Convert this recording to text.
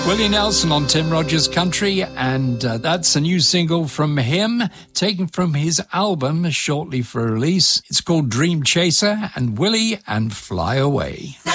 Willie Nelson on Tim Rogers Country, and that's a new single from him, taken from his album shortly for release. It's called Dream Chaser, and Willie and Fly Away.